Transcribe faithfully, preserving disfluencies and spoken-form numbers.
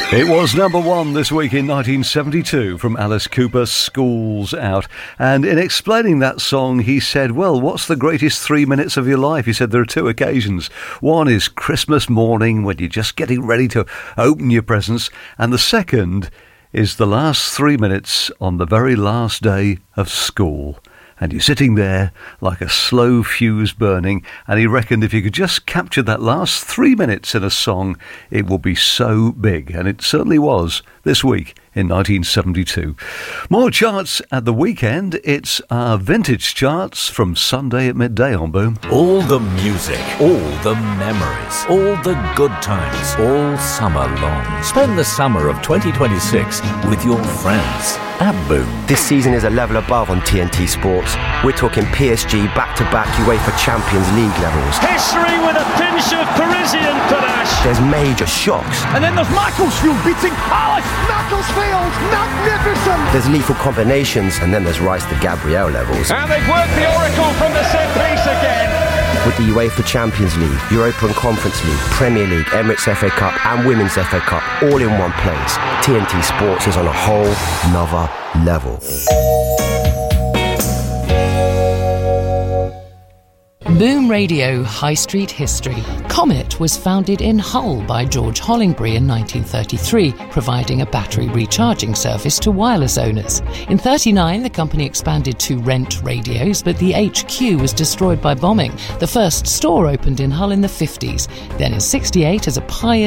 It was number one this week in nineteen seventy-two from Alice Cooper, School's Out. And in explaining that song, he said, well, what's the greatest three minutes of your life? He said there are two occasions. One is Christmas morning when you're just getting ready to open your presents. And the second is the last three minutes on the very last day of school. And you're sitting there like a slow fuse burning, and he reckoned if you could just capture that last three minutes in a song, it will be so big. And it certainly was this week in nineteen seventy-two. More charts at the weekend. It's our vintage charts from Sunday at midday on Boom. All the music, all the memories, all the good times, all summer long. Spend the summer of twenty twenty-six with your friends at Boom. This season is a level above on T N T Sports. We're talking P S G back-to-back UEFA Champions League levels. History with a pinch of Parisian panache. There's major shocks. And then there's Macclesfield beating Palace. Macclesfield, magnificent. There's lethal combinations, and then there's Rice to Gabriel levels. And they've worked the oracle from the set piece again. With the UEFA Champions League, Europa and Conference League, Premier League, Emirates F A Cup and Women's F A Cup all in one place, T N T Sports is on a whole nother level. Boom Radio High Street History. Comet was founded in Hull by George Hollingbury in nineteen thirty-three, providing a battery recharging service to wireless owners. In thirty-nine, the company expanded to rent radios, but the H Q was destroyed by bombing. The first store opened in Hull in the fifties. Then in sixty-eight, as a pioneer